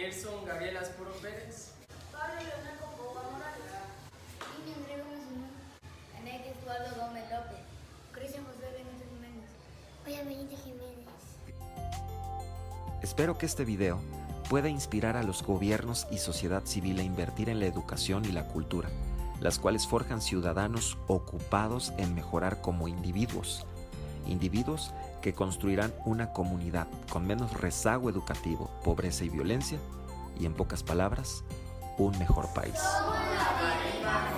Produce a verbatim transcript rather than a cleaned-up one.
Nelson Gabriela Aspuro Pérez. Pablo Leonardo Copa Morales. Niño Andrés Gómez Simón. Enrique Eduardo Gómez López. Cristian José Benítez Jiménez. Oye, Benítez Jiménez. Espero que este video pueda inspirar a los gobiernos y sociedad civil a invertir en la educación y la cultura, las cuales forjan ciudadanos ocupados en mejorar como individuos, individuos que construirán una comunidad con menos rezago educativo, pobreza y violencia, y en pocas palabras, un mejor país. Somos la